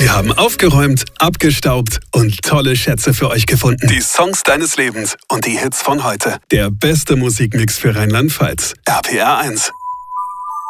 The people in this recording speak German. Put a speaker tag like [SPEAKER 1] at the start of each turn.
[SPEAKER 1] Wir haben aufgeräumt, abgestaubt und tolle Schätze für euch gefunden. Die Songs deines Lebens und die Hits von heute. Der beste Musikmix für Rheinland-Pfalz. RPR 1.